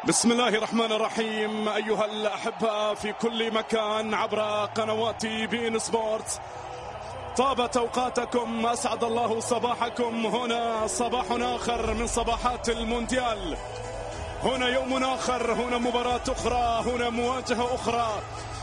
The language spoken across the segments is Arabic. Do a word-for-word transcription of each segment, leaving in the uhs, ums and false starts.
بسم الله الرحمن الرحيم. أيها الأحبة في كل مكان عبر قنوات بي إن سبورت، طابت أوقاتكم، أسعد الله صباحكم. هنا صباح آخر من صباحات المونديال، هنا يوم آخر، هنا مباراة أخرى، هنا مواجهة أخرى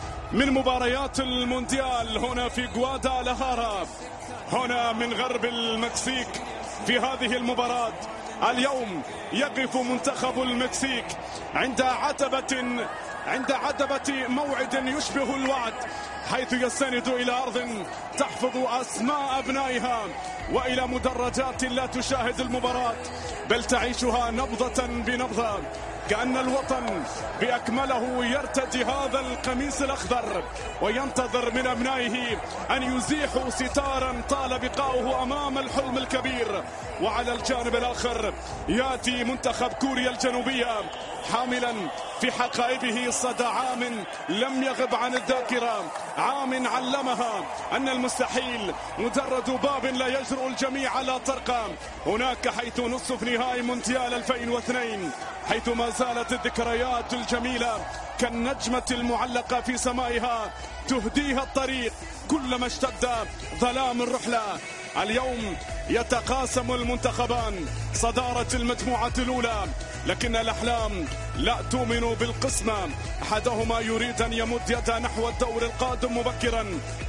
من مباريات المونديال، هنا في غوادالاهارا، هنا من غرب المكسيك. في هذه المباراة اليوم يقف منتخب المكسيك عند عتبة عند عتبة موعد يشبه الوعد، حيث يستند إلى أرض تحفظ أسماء أبنائها وإلى مدرجات لا تشاهد المباراة بل تعيشها نبضة بنبضة، كأن الوطن بأكمله يرتدي هذا القميص الأخضر وينتظر من أبنائه أن يزيحوا ستارا طال بقاؤه أمام الحلم الكبير. وعلى الجانب الآخر يأتي منتخب كوريا الجنوبية حاملا في حقائبه صدى عام لم يغب عن الذاكرة، عام علمها أن المستحيل مجرد باب لا يجرؤ الجميع على طرقه. هناك حيث نصف نهائي مونديال ألفين واثنين، حيث ما زالت الذكريات الجميلة كالنجمة المعلقة في سمائها تهديها الطريق كلما اشتد ظلام الرحلة. اليوم يتقاسم المنتخبان صدارة المجموعة الأولى، لكن الأحلام لا تؤمن بالقسمة، أحدهما يريد أن يمد يده نحو الدور القادم مبكرا،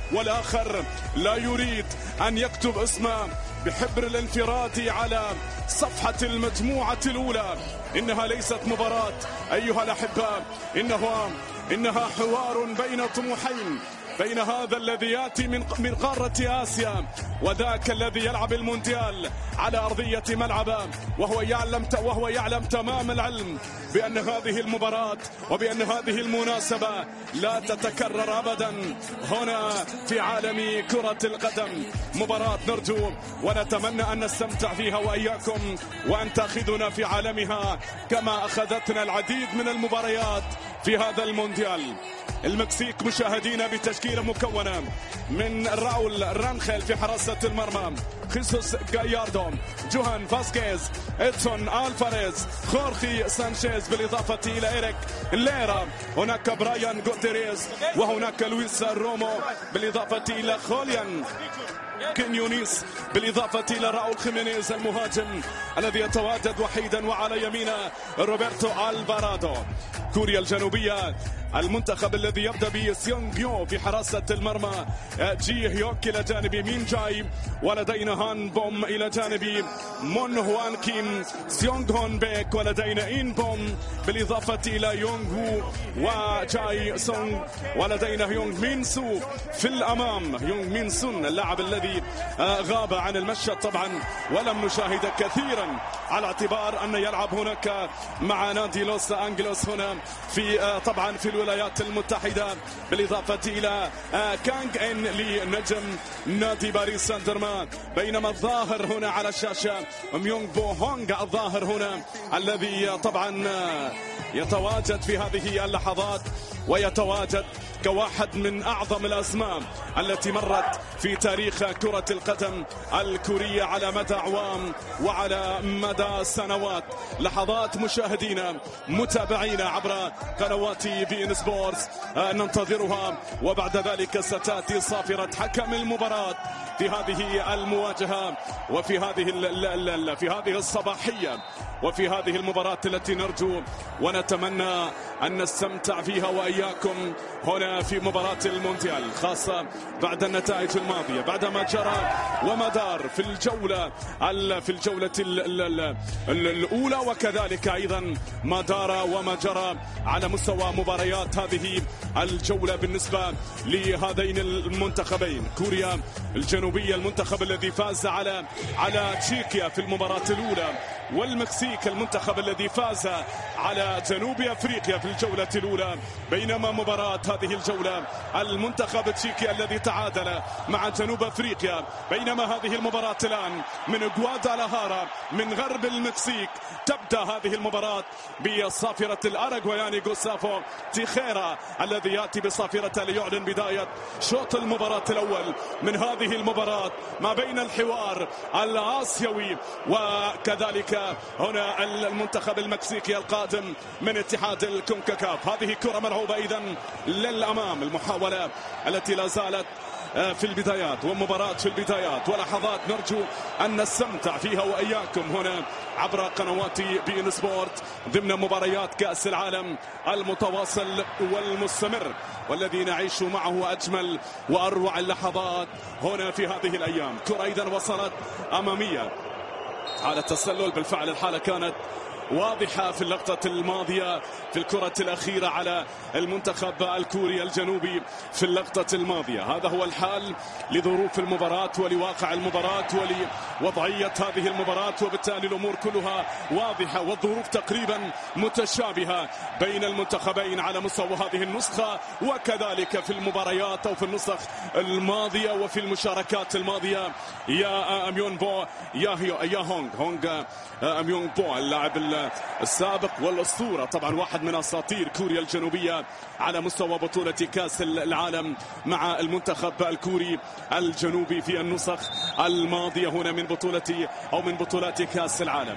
والآخر لا يريد أن يكتب اسمه بحبر الانفراد على صفحة المجموعة الأولى. إنها ليست مباراة أيها الأحبة، إنها إنها حوار بين طموحين، بين هذا الذي يأتي من من قارة آسيا وذاك الذي يلعب المونديال على أرضية ملعبه، وهو يعلم وهو يعلم تمام العلم بأن هذه المباراة وبأن هذه المناسبة لا تتكرر أبدا هنا في عالم كرة القدم. مباراة نرجو ونتمنى أن نستمتع فيها وإياكم، وأن تأخذنا في عالمها كما أخذتنا العديد من المباريات في هذا المونديال. المكسيك مشاهدين بتشكيلة مكونة من راؤول رانخيل في حراسة المرمى، خيسوس جاياردو، جوهان فاسكيز، إدسون ألفاريز، خورخي سانشيز، بالإضافة إلى إيريك ليرا، هناك برايان غوتيريز، وهناك لويس رومو، بالإضافة إلى خوليان كينيونيس، بالإضافة إلى راؤول خيمينيز المهاجم الذي يتواجد وحيدا، وعلى يمينه روبرتو ألفارادو. كوريا الجنوبية المنتخب الذي يبدأ بسيونغ يو في حراسة المرمى، جي هيوك إلى جانب مين جاي، ولدينا هان بوم إلى جانب مون هوان كيم، سيونغ هون بيك، ولدينا إن بوم، بالإضافة إلى يونغ هو وجاي سونغ، ولدينا يونغ مين سو في الأمام، يونغ مين سون اللاعب الذي غاب عن المشهد طبعا ولم نشاهد كثيرا، على اعتبار أن يلعب هناك مع نادي لوس أنجلوس هنا في طبعا في الولايات المتحدة، بالإضافة إلى كانغ إن لنجم نادي باريس سان جيرمان. بينما الظاهر هنا على الشاشة ميونغ بو هونغ، الظاهر هنا الذي طبعا يتواجد في هذه اللحظات ويتواجد كواحد من أعظم الأسماء التي مرت في تاريخ كرة القدم الكورية على مدى أعوام وعلى مدى سنوات. لحظات مشاهدينا متابعينا عبر قنوات بي إن سبورتس ننتظرها، وبعد ذلك ستأتي صافرة حكم المباراة في هذه المواجهة وفي هذه في هذه الصباحية وفي هذه المباراة التي نرجو ونتمنى أن نستمتع فيها وإياكم هنا في مباراة المونديال، خاصة بعد النتائج الماضية، بعد ما جرى وما دار في الجولة في الجولة الأولى، وكذلك أيضا ما دار وما جرى على مستوى مباريات هذه الجولة بالنسبة لهذين المنتخبين. كوريا الجنوبية المنتخب الذي فاز على على تشيكيا في المباراة الأولى، والمكسيك المنتخب الذي فاز على جنوب أفريقيا في الجولة الأولى. بينما مباراة هذه الجولة المنتخب التشيكي الذي تعادل مع جنوب أفريقيا، بينما هذه المباراة الآن من غوادالاهارا من غرب المكسيك. تبدأ هذه المباراة بصافرة الأراغواياني غوستافو تيخيرا الذي يأتي بصافرة ليعلن بداية شوط المباراة الأول من هذه المباراة ما بين الحوار الآسيوي وكذلك كذلك هنا المنتخب المكسيكي القادم من اتحاد الكونكاكاف. هذه كرة مرعوبة إذا للأمام، المحاولة التي لا زالت في البدايات ومباراة في البدايات ولحظات نرجو أن نستمتع فيها وإياكم هنا عبر قنوات بي إن سبورت ضمن مباريات كأس العالم المتواصل والمستمر والذي نعيش معه أجمل وأروع اللحظات هنا في هذه الأيام. كرة إذا وصلت أمامية على التسلل، بالفعل الحالة كانت واضحة في اللقطة الماضية في الكرة الأخيرة على المنتخب الكوري الجنوبي في اللقطة الماضية. هذا هو الحال لظروف المباراة ولواقع المباراة ولوضعية هذه المباراة، وبالتالي الأمور كلها واضحة والظروف تقريبا متشابهة بين المنتخبين على مستوى هذه النسخة وكذلك في المباريات أو في النسخ الماضية وفي المشاركات الماضية. يا أميون بو يا يا هونغ هونغ أميون بو اللاعب السابق والأسطورة، طبعا واحد من أساطير كوريا الجنوبية على مستوى بطولة كأس العالم مع المنتخب الكوري الجنوبي في النسخ الماضية هنا من بطولة أو من بطولات كأس العالم.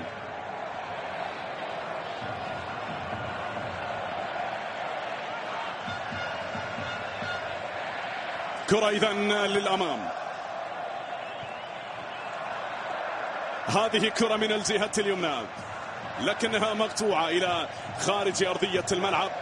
كرة إذن للأمام، هذه كرة من الجهة اليمنى لكنها مقطوعة إلى خارج أرضية الملعب.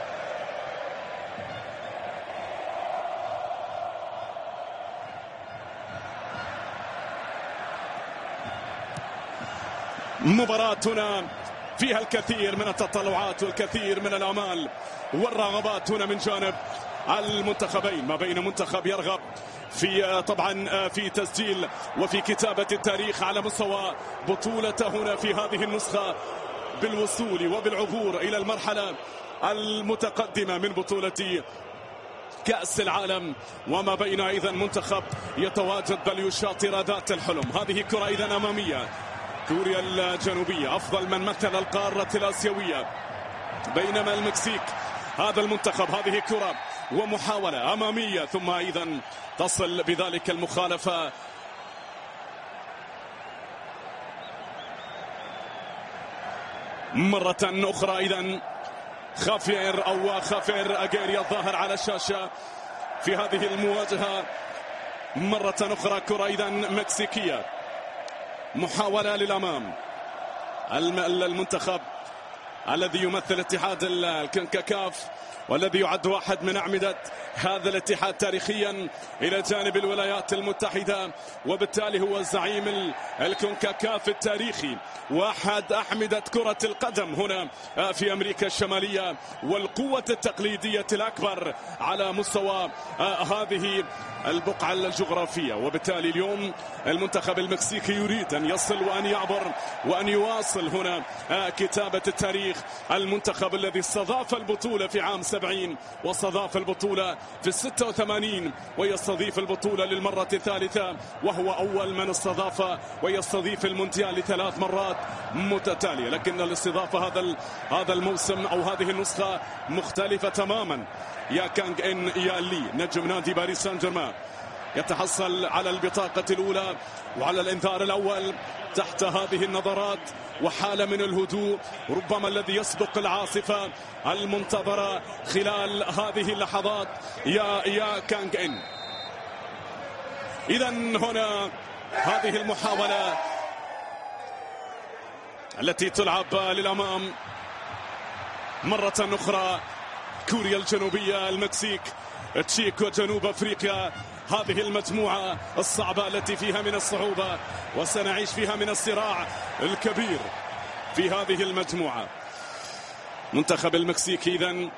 مباراة هنا فيها الكثير من التطلعات والكثير من الآمال والرغبات هنا من جانب المنتخبين، ما بين منتخب يرغب في طبعا في تسجيل وفي كتابة التاريخ على مستوى بطولته هنا في هذه النسخة بالوصول وبالعبور إلى المرحلة المتقدمة من بطولة كأس العالم، وما بين أيضا منتخب يتواجد بل يشاطر ذات الحلم. هذه كرة إذا أمامية، كوريا الجنوبية أفضل من مثل القارة الآسيوية، بينما المكسيك هذا المنتخب. هذه كرة ومحاولة أمامية ثم أيضا تصل بذلك المخالفة. مرة أخرى إذن خافير أو خافير أجيري الظاهر على الشاشة في هذه المواجهة. مرة أخرى كرة إذن مكسيكية، محاولة للأمام. المنتخب الذي يمثل اتحاد الكونكاكاف والذي يعد واحد من أعمدة هذا الاتحاد تاريخيا إلى جانب الولايات المتحدة، وبالتالي هو زعيم الكونكاكاف التاريخي، واحد أعمدة كرة القدم هنا في أمريكا الشمالية والقوة التقليدية الأكبر على مستوى هذه البقعة الجغرافية. وبالتالي اليوم المنتخب المكسيكي يريد أن يصل وأن يعبر وأن يواصل هنا كتابة التاريخ. المنتخب الذي استضاف البطولة في عام سبعين واستضاف البطولة في الستة وثمانين ويستضيف البطولة للمرة الثالثة، وهو أول من استضاف ويستضيف المونديال لثلاث مرات متتالية. لكن الاستضافة هذا هذا الموسم أو هذه النسخة مختلفة تماما. يا كانغ إن يا لي نجم نادي باريس سان جيرمان يتحصل على البطاقة الأولى وعلى الإنذار الأول تحت هذه النظرات وحالة من الهدوء، ربما الذي يسبق العاصفة المنتظرة خلال هذه اللحظات. يا يا كانغ إن إذن هنا هذه المحاولة التي تلعب للأمام مرة أخرى. كوريا الجنوبية، المكسيك، تشيك وجنوب أفريقيا، هذه المجموعة الصعبة التي فيها من الصعوبة وسنعيش فيها من الصراع الكبير في هذه المجموعة. منتخب المكسيك إذن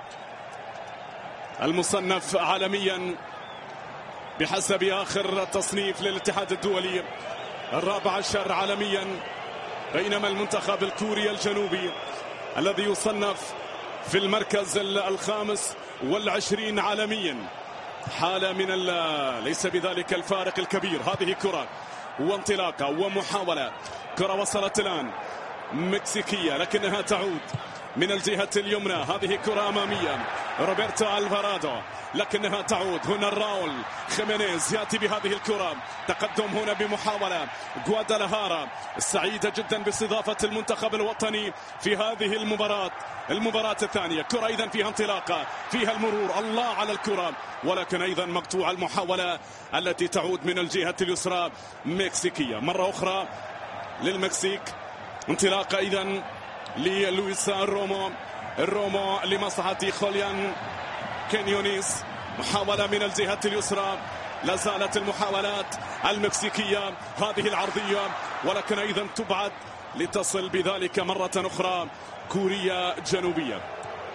المصنف عالميا بحسب آخر تصنيف للاتحاد الدولي الرابع عشر عالميا، بينما المنتخب الكوري الجنوبي الذي يصنف في المركز الخامس والعشرين عالميا. حالة من ليس بذلك الفارق الكبير. هذه كرة وانطلاقة ومحاولة، كرة وصلت الآن مكسيكية لكنها تعود من الجهة اليمنى. هذه كرة أمامية روبرتو ألفارادو، لكنها تعود هنا. راول خيمينيز يأتي بهذه الكرة، تقدم هنا بمحاولة غوادالاهارا السعيدة جدا باستضافة المنتخب الوطني في هذه المباراة المباراة الثانية. كرة أيضا فيها انطلاقة، فيها المرور، الله على الكرة، ولكن أيضا مقطوعة المحاولة التي تعود من الجهة اليسرى مكسيكية. مرة أخرى للمكسيك، انطلاقة أيضا للويس رومو الرومو لمصلحة خوليان كينيونيز، محاولة من الجهة اليسرى. لا زالت المحاولات المكسيكية، هذه العرضية، ولكن أيضا تبعد لتصل بذلك مرة أخرى كوريا الجنوبية،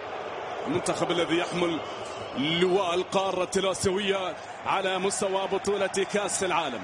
المنتخب الذي يحمل لواء القارة الآسيوية على مستوى بطولة كأس العالم.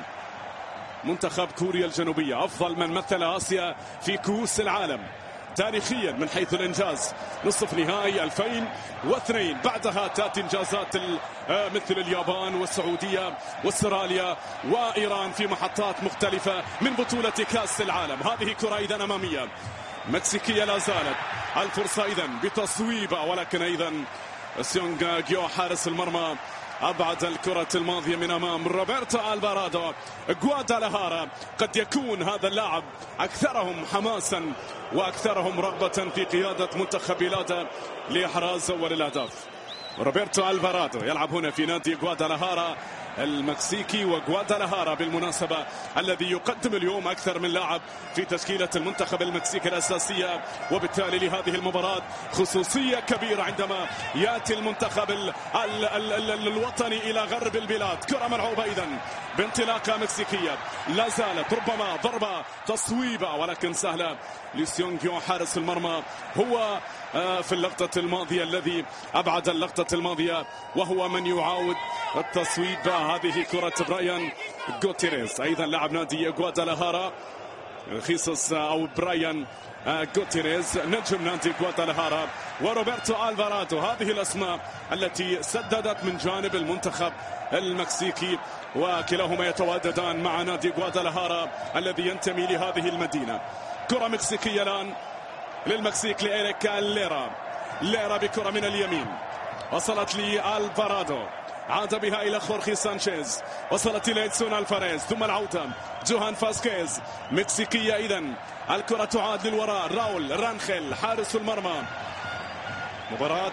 منتخب كوريا الجنوبية أفضل من مثل آسيا في كؤوس العالم تاريخيا من حيث الإنجاز، نصف نهائي ألفين واثنين، بعدها تأتي إنجازات مثل اليابان والسعودية واستراليا وإيران في محطات مختلفة من بطولة كأس العالم. هذه كرة أيضا أمامية مكسيكية، لا زالت الفرصة أيضا بتصويبة، ولكن أيضا سيونغ جيو حارس المرمى أبعد الكرة الماضية من أمام روبرتو ألفارادو. غوادالاهارا قد يكون هذا اللاعب أكثرهم حماسا وأكثرهم رغبة في قيادة منتخب بلاده لإحراز أول الأهداف. روبرتو ألفارادو يلعب هنا في نادي غوادالاهارا المكسيكي، وغوادالاهارا بالمناسبة الذي يقدم اليوم أكثر من لاعب في تشكيلة المنتخب المكسيكي الأساسية، وبالتالي لهذه المباراة خصوصية كبيرة عندما يأتي المنتخب ال ال ال ال الوطني إلى غرب البلاد. كرة ملعوبة إذن بانطلاقة مكسيكية، لا زالت ربما ضربة تصويبة ولكن سهلة لسيونغ حارس المرمى، هو في اللقطة الماضية الذي أبعد اللقطة الماضية، وهو من يعاود التصويب. هذه كرة برايان غوتيريز، أيضا لاعب نادي غوادالاهارا، خيسوس أو برايان غوتيريز نجم نادي غوادالاهارا، وروبرتو ألفارادو. هذه الأسماء التي سددت من جانب المنتخب المكسيكي، وكلاهما يتواجدان مع نادي غوادالاهارا الذي ينتمي لهذه المدينة. كرة مكسيكية الآن للمكسيك لإيريك ليرا، ليرا بكرة من اليمين، وصلت لألفارادو، عاد بها إلى خورخي سانشيز، وصلت إلى إدسون ألفاريز، ثم العودة جوهان فاسكيز. مكسيكية إذن، الكرة تعاد للوراء. راول رانخيل حارس المرمى. مباراة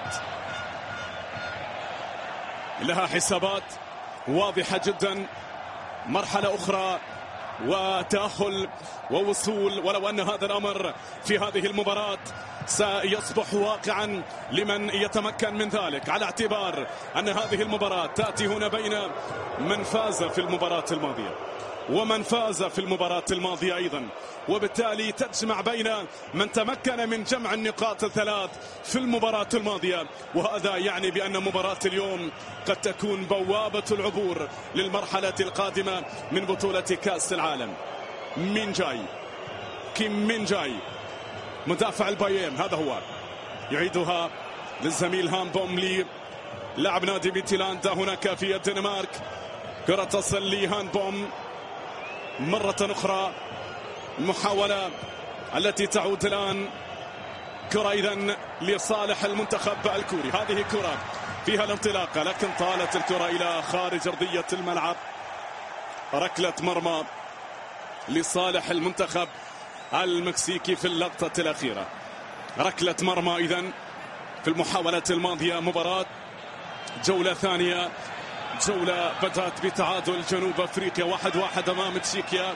لها حسابات واضحة جدا، مرحلة أخرى وتأهل ووصول، ولو أن هذا الأمر في هذه المباراة سيصبح واقعا لمن يتمكن من ذلك، على اعتبار أن هذه المباراة تأتي هنا بين من فاز في المباراة الماضية ومن فاز في المباراة الماضية أيضا، وبالتالي تجمع بين من تمكن من جمع النقاط الثلاث في المباراة الماضية، وهذا يعني بأن مباراة اليوم قد تكون بوابة العبور للمرحلة القادمة من بطولة كأس العالم. مين جاي؟ كيم مين جاي مدافع البايرن، هذا هو، يعيدها للزميل هان بوم لاعب نادي ميتيلاندا هناك في الدنمارك. كرة تصل لهان بوم مرة أخرى، المحاولة التي تعود الآن، كرة إذن لصالح المنتخب الكوري. هذه كرة فيها الانطلاقة، لكن طالت الكرة إلى خارج أرضية الملعب. ركلة مرمى لصالح المنتخب المكسيكي في اللقطة الأخيرة. ركلة مرمى إذن في المحاولة الماضية. مباراة جولة ثانية، جولة بدأت بتعادل جنوب أفريقيا واحد واحد أمام تشيكيا،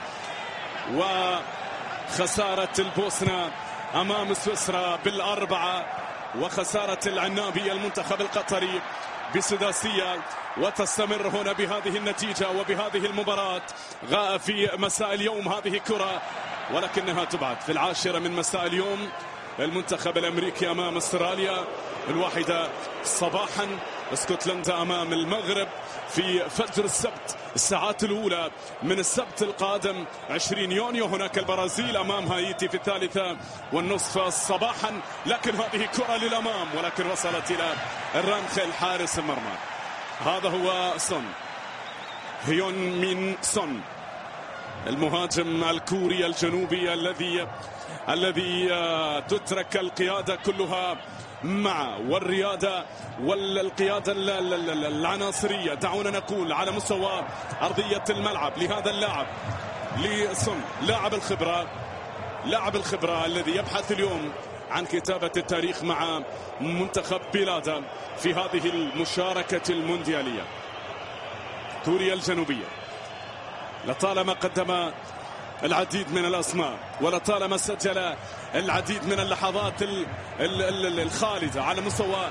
وخسارة البوسنة أمام سويسرا بالأربعة، وخسارة العنابي المنتخب القطري بسداسية، وتستمر هنا بهذه النتيجة وبهذه المباراة في مساء اليوم. هذه كرة ولكنها تبعد في العاشرة من مساء اليوم. المنتخب الأمريكي أمام استراليا، الواحدة صباحا اسكتلندا أمام المغرب في فجر السبت الساعات الأولى من السبت القادم عشرين يونيو. هناك البرازيل أمام هايتي في الثالثة والنصف صباحا، لكن هذه كرة للأمام ولكن وصلت إلى الرانخيل حارس المرمى. هذا هو سون، هيون مين سون، المهاجم الكوري الجنوبي الذي الذي تترك القيادة كلها مع والريادة والقيادة العناصرية دعونا نقول على مستوى أرضية الملعب لهذا اللاعب لسون، لاعب الخبرة، لاعب الخبرة الذي يبحث اليوم عن كتابة التاريخ مع منتخب بلاده في هذه المشاركة المونديالية. كوريا الجنوبية لطالما قدم العديد من الأسماء ولطالما سجل العديد من اللحظات الخالدة على مستوى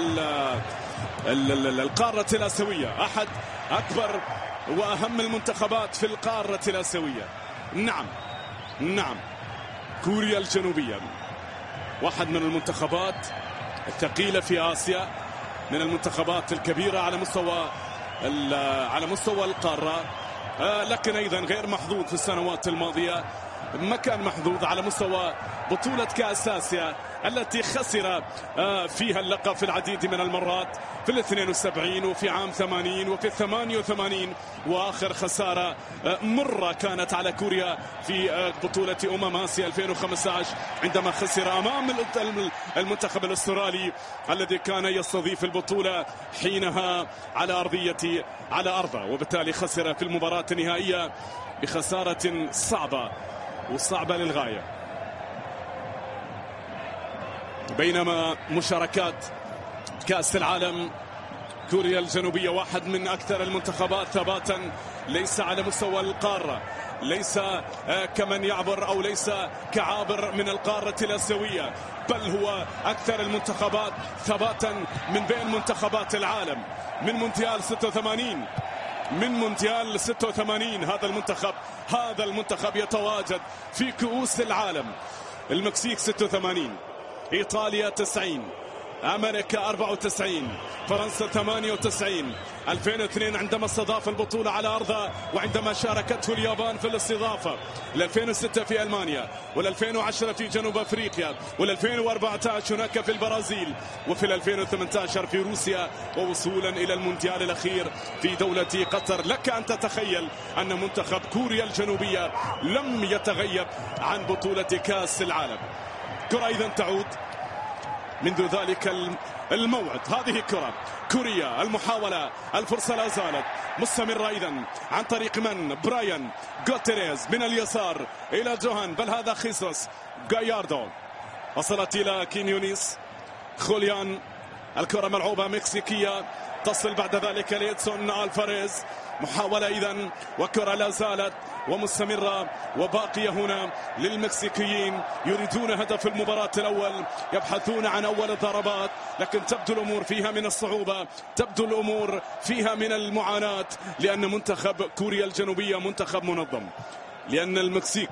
القارة الآسيوية، أحد أكبر وأهم المنتخبات في القارة الآسيوية. نعم نعم كوريا الجنوبية واحد من المنتخبات الثقيلة في آسيا، من المنتخبات الكبيرة على مستوى على مستوى القارة، لكن أيضا غير محظوظ في السنوات الماضية. ما كان محظوظ على مستوى بطولة كأس آسيا التي خسر فيها اللقب في العديد من المرات، في الاثنين وسبعين وفي عام ثمانين وفي الثمانية وثمانين، وآخر خسارة مرة كانت على كوريا في بطولة أمم آسيا ألفين وخمسة عشر عندما خسر أمام المنتخب الأسترالي الذي كان يستضيف البطولة حينها على أرضية على أرضه، وبالتالي خسر في المباراة النهائية بخسارة صعبة وصعبة للغاية. بينما مشاركات كأس العالم كوريا الجنوبية واحد من أكثر المنتخبات ثباتا، ليس على مستوى القارة، ليس كمن يعبر أو ليس كعابر من القارة الآسيوية، بل هو أكثر المنتخبات ثباتا من بين منتخبات العالم. من مونديال ستة وثمانين من مونديال ستة وثمانين هذا المنتخب هذا المنتخب يتواجد في كؤوس العالم. المكسيك ستة وثمانين، إيطاليا تسعين، أمريكا أربعة وتسعين، فرنسا ثمانية وتسعين، ألفين واثنين عندما استضاف البطولة على أرضها وعندما شاركته اليابان في الاستضافة، ألفين وستة في ألمانيا، وألفين وعشرة في جنوب أفريقيا، وألفين وأربعة عشر هناك في البرازيل، وفي ألفين وثمانية عشر في روسيا، ووصولا إلى المونديال الأخير في دولة قطر. لك أن تتخيل أن منتخب كوريا الجنوبية لم يتغيب عن بطولة كأس العالم. كرة أيضا تعود منذ ذلك الموعد، هذه كرة كوريا، المحاولة، الفرصة لا زالت مستمرة أيضا عن طريق من؟ برايان غوتيريز من اليسار إلى جوهان، بل هذا خيسوس غاياردو، وصلت إلى كينيونيس خوليان، الكرة ملعوبة مكسيكية، تصل بعد ذلك لإدسون ألفاريز، محاولة إذن وكرة لا زالت ومستمرة وباقية هنا للمكسيكيين، يريدون هدف المباراة الأول، يبحثون عن أول الضربات، لكن تبدو الأمور فيها من الصعوبة، تبدو الأمور فيها من المعاناة، لأن منتخب كوريا الجنوبية منتخب منظم، لأن المكسيك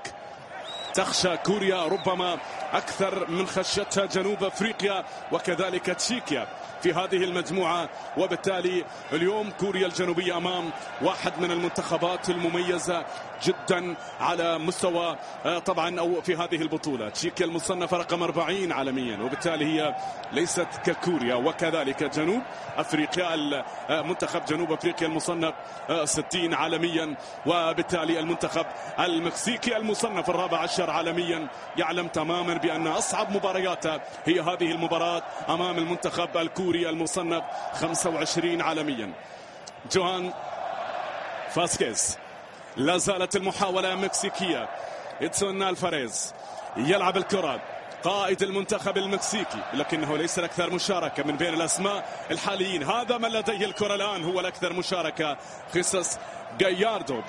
تخشى كوريا ربما أكثر من خشيتها جنوب أفريقيا وكذلك تشيكيا في هذه المجموعة، وبالتالي اليوم كوريا الجنوبية أمام واحد من المنتخبات المميزة جدا على مستوى طبعا أو في هذه البطولة. تشيكيا المصنفة رقم أربعين عالميا، وبالتالي هي ليست ككوريا، وكذلك جنوب أفريقيا، منتخب جنوب أفريقيا المصنف ستين عالميا، وبالتالي المنتخب المكسيكي المصنف الرابع عشر عالميا يعلم تماما بأن أصعب مبارياته هي هذه المباراة أمام المنتخب الكوري المصنف خمسة وعشرين عالميا. جوهان فاسكيز، لا زالت المحاولة مكسيكية، إدسون ألفاريز يلعب الكرة، قائد المنتخب المكسيكي، لكنه ليس الأكثر مشاركة من بين الأسماء الحاليين. هذا من لديه الكرة الآن هو الأكثر مشاركة، خيسوس غاياردو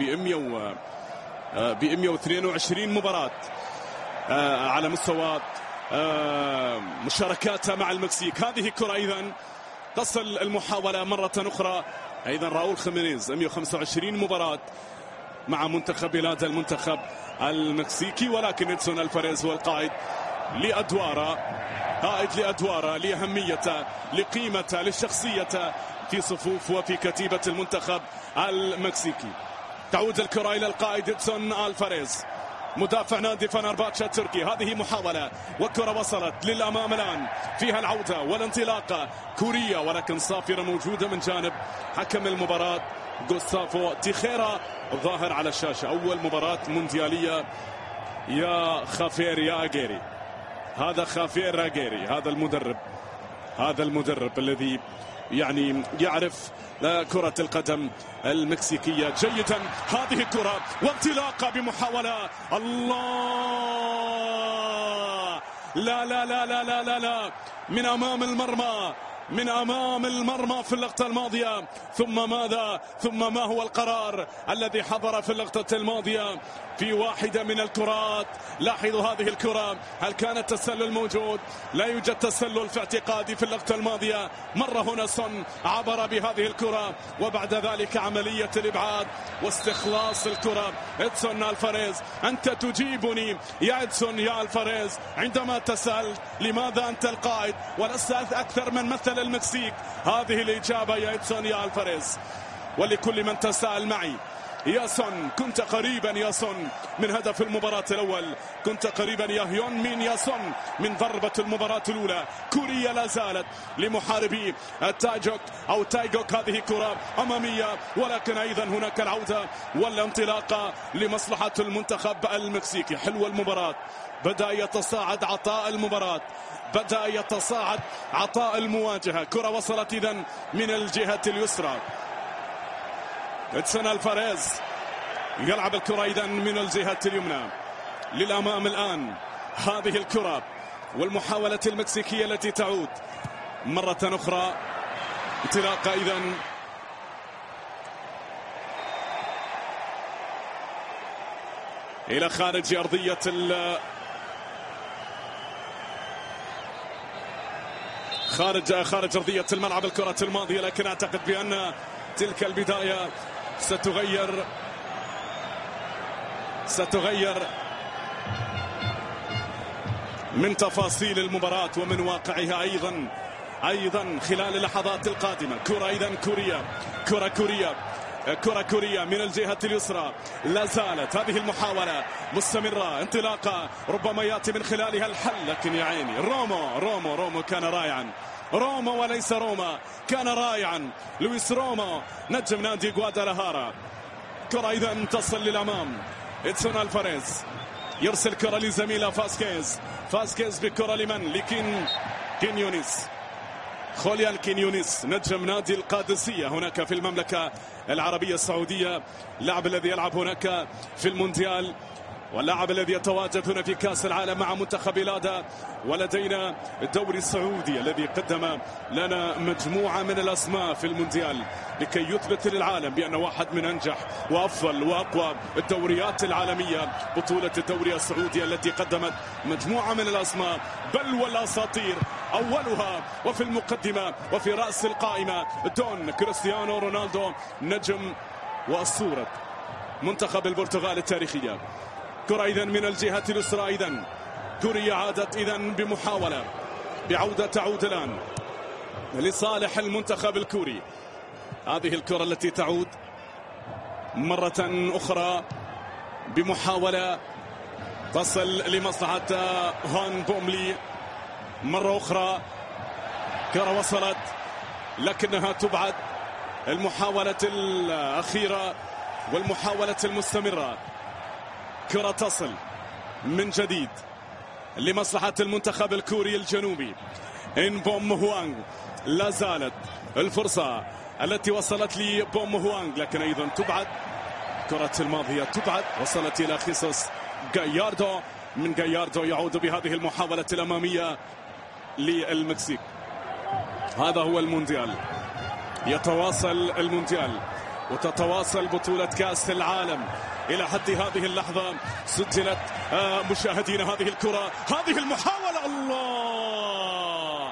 ب مئة واثنين وعشرين مباراة على مستوى مشاركاتها مع المكسيك. هذه كرة أيضا تصل المحاولة مرة أخرى، أيضا راؤول خيمينيز مئة وخمسة وعشرين مباراة مع منتخب بلاد المنتخب المكسيكي، ولكن إدسون ألفاريز هو القائد لأدواره، قائد لأدواره، لأهميته، لقيمته، لشخصيته في صفوف وفي كتيبة المنتخب المكسيكي. تعود الكرة إلى القائد إدسون ألفاريز، مدافع نادي فنرباتشا التركي. هذه محاولة وكرة وصلت للأمام الآن، فيها العودة والانطلاقة كوريا، ولكن صافرة موجودة من جانب حكم المباراة غوستافو تيخيرا الظاهر على الشاشة. أول مباراة مونديالية يا خافير يا أجيري، هذا خافير أجيري، هذا المدرب هذا المدرب الذي يعني يعرف كرة القدم المكسيكية جيدا. هذه الكرة وانطلاقة بمحاولة، الله، لا لا لا لا لا لا, لا. من أمام المرمى، من أمام المرمى في اللقطة الماضية. ثم ماذا؟ ثم ما هو القرار الذي حضر في اللقطة الماضية في واحدة من الكرات؟ لاحظوا هذه الكرة، هل كان التسلل موجود؟ لا يوجد تسلل في اعتقادي في اللقطة الماضية. مر هنا سون، عبر بهذه الكرة، وبعد ذلك عملية الإبعاد واستخلاص الكرة. إدسون ألفاريز، أنت تجيبني يا إدسون يا ألفاريز عندما تسألت لماذا أنت القائد ولست أكثر من مثل المكسيك. هذه الإجابة يا إدسون يا ألفاريز. ولكل من تساءل معي، يا سون كنت قريبا يا سون من هدف المباراة الأول، كنت قريبا يا هيون مين يا سون من ضربة المباراة الأولى. كوريا لا زالت لمحاربي التايجوك أو تايجوك. هذه كرة أمامية، ولكن أيضا هناك العودة والانطلاقة لمصلحة المنتخب المكسيكي. حلوة المباراة، بدأ يتصاعد عطاء المباراة، بدأ يتصاعد عطاء المواجهة. كرة وصلت إذن من الجهة اليسرى. إدسون ألفاريز يلعب الكرة إذن من الجهة اليمنى للأمام. الآن هذه الكرة والمحاولة المكسيكية التي تعود مرة أخرى. انطلاقة إذن إلى خارج أرضية ال خارج خارج أرضية الملعب الكرة الماضية، لكن أعتقد بأن تلك البداية ستغير ستغير من تفاصيل المباراة ومن واقعها أيضا أيضا خلال اللحظات القادمة. كرة إذن كوريا، كرة كوريا كرة كوريا من الجهة اليسرى. لا زالت هذه المحاولة مستمرة، انطلاقة ربما يأتي من خلالها الحل، لكن يا عيني رومو رومو رومو كان رائعا. روما وليس روما، كان رائعا. لويس روما نجم نادي غوادالاهارا. كرة إذا تصل للأمام. إدسون ألفاريز يرسل كرة لزميله فاسكيز. فاسكيز بكرة لمن؟ لكين كينيونيس، خوليان كينيونيس نجم نادي القادسية هناك في المملكة العربية السعودية، اللاعب الذي يلعب هناك في المونديال واللاعب الذي يتواجد هنا في كأس العالم مع منتخب إلادا. ولدينا الدوري السعودي الذي قدم لنا مجموعة من الأسماء في المونديال لكي يثبت للعالم بأنه واحد من أنجح وأفضل وأقوى الدوريات العالمية. بطولة الدوري السعودي التي قدمت مجموعة من الأسماء بل والأساطير، أولها وفي المقدمة وفي رأس القائمة دون كريستيانو رونالدو، نجم وأسطورة منتخب البرتغال التاريخية. كرة إذن من الجهة اليسرى. إذن كوريا عادت إذن بمحاولة بعودة تعود الآن لصالح المنتخب الكوري. هذه الكرة التي تعود مرة أخرى بمحاولة تصل لمصلحة هان بوملي. مرة أخرى كرة وصلت لكنها تبعد. المحاولة الأخيرة والمحاولة المستمرة. كرة تصل من جديد لمصلحة المنتخب الكوري الجنوبي. إن بوم هوانغ، لا زالت الفرصة التي وصلت لي بوم هوانغ، لكن أيضا تبعد. كرة الماضية تبعد، وصلت إلى خيسوس غاياردو. من غاياردو يعود بهذه المحاولة الأمامية للمكسيك. هذا هو المونديال، يتواصل المونديال وتتواصل بطولة كأس العالم. إلى حد هذه اللحظة سجلت آه مشاهدين هذه الكرة، هذه المحاولة، الله،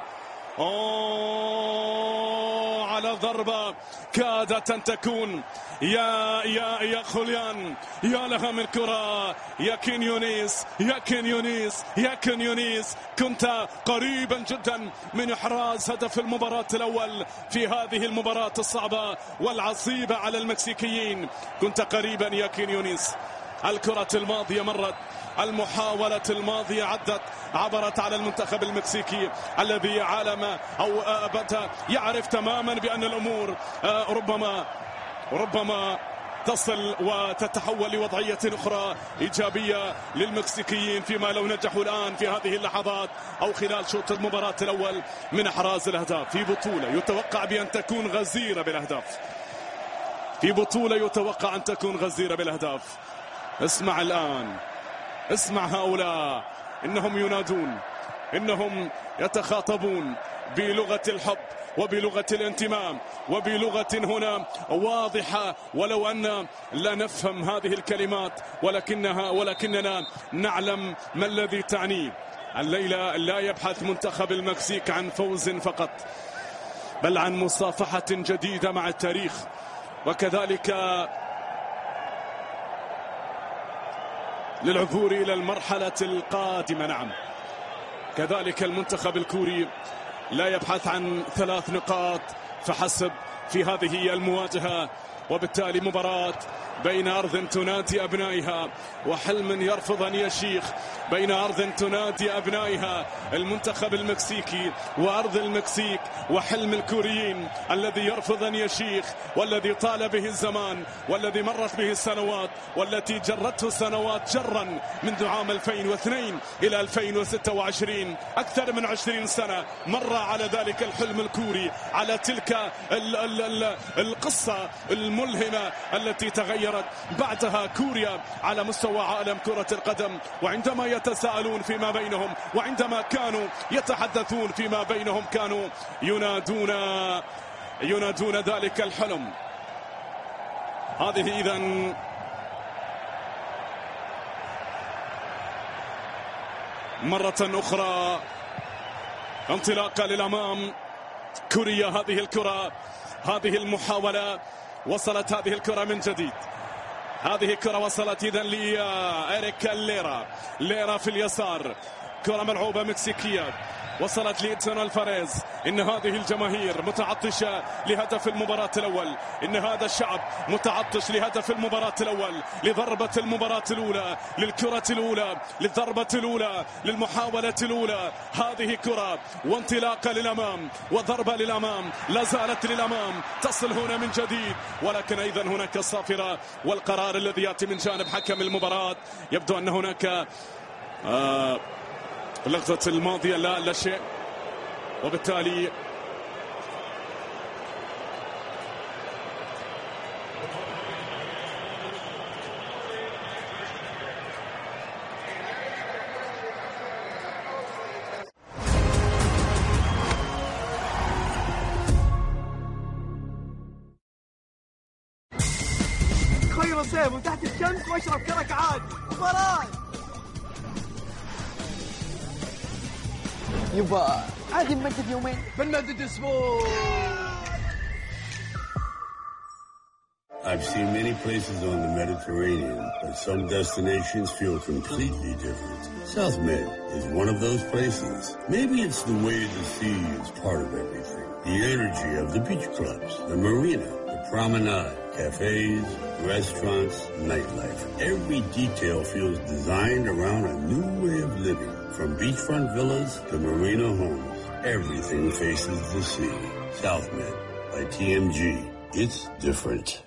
أوه على ضربة كادت أن تكون يا يا يا خوليان، يا لها من كرة، يا كينيونيس يا كينيونيس يا كينيونيس، كنت قريبا جدا من إحراز هدف المباراة الأول في هذه المباراة الصعبة والعصيبة على المكسيكيين، كنت قريبا يا كينيونيس. الكرة الماضية مرت، المحاولة الماضية عدت، عبرت على المنتخب المكسيكي الذي عالم أو بدأ يعرف تماما بأن الأمور ربما ربما تصل وتتحول لوضعية أخرى إيجابية للمكسيكيين، فيما لو نجحوا الآن في هذه اللحظات أو خلال شوط المباراة الأول من إحراز الأهداف في بطولة يتوقع بأن تكون غزيرة بالأهداف، في بطولة يتوقع أن تكون غزيرة بالأهداف. اسمع الآن، اسمع هؤلاء، إنهم ينادون، إنهم يتخاطبون بلغة الحب وبلغة الانتماء وبلغة هنا واضحة، ولو أن لا نفهم هذه الكلمات ولكنها ولكننا نعلم ما الذي تعنيه. الليلة لا يبحث منتخب المكسيك عن فوز فقط، بل عن مصافحة جديدة مع التاريخ، وكذلك للعبور إلى المرحلة القادمة. نعم، كذلك المنتخب الكوري لا يبحث عن ثلاث نقاط فحسب في هذه المواجهة، وبالتالي مباراة بين أرض تنادي أبنائها وحلم يرفض أن يشيخ، بين أرض تنادي أبنائها المنتخب المكسيكي وأرض المكسيك وحلم الكوريين الذي يرفض أن يشيخ، والذي طال به الزمان، والذي مرت به السنوات، والتي جرته السنوات جرا منذ عام ألفين واثنين إلى ألفين وستة وعشرين. أكثر من عشرين سنة مر على ذلك الحلم الكوري، على تلك ال ال ال القصة الملهمة التي تغيرت بعدها كوريا على مستوى عالم كرة القدم. وعندما يتساءلون فيما بينهم، وعندما كانوا يتحدثون فيما بينهم، كانوا ينادون ينادون ذلك الحلم. هذه إذن مرة أخرى انطلاقة للأمام كوريا. هذه الكرة، هذه المحاولة، وصلت هذه الكرة من جديد، هذه الكرة وصلت إذن لإيريك ليرا، ليرا في اليسار، كرة ملعوبة مكسيكية وصلت لإدسون الفاريز. إن هذه الجماهير متعطشة لهدف المباراة الأول، إن هذا الشعب متعطش لهدف المباراة الأول، لضربة المباراة الأولى، للكرة الأولى، للضربة الأولى، للمحاولة الأولى. هذه كرة وانطلاقة للأمام وضربة للأمام، لا زالت للأمام، تصل هنا من جديد، ولكن أيضا هناك الصافرة والقرار الذي يأتي من جانب حكم المباراة. يبدو أن هناك آه اللقطة الماضية لا لا شيء، وبالتالي خير صيف وتحت الشمس واشرب كرك عاد. مباراة يبا عادي نمدد يومين، بنمدد اسبوع. I've seen many places on the Mediterranean, but some destinations feel completely different. South Med is one of those places. Maybe it's the way the sea is part of everything. The energy of the beach clubs, the marina, the promenade, cafes, restaurants, nightlife. Every detail feels designed around a new way of living. From beachfront villas to marina homes, everything faces the sea. South Med by T M G. It's different.